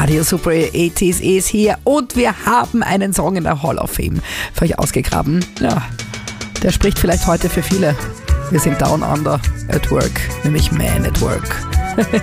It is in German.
Radio Super 80s ist hier und wir haben einen Song in der Hall of Fame für euch ausgegraben. Ja, der spricht vielleicht heute für viele. Wir sind Down Under at Work, nämlich Man at Work.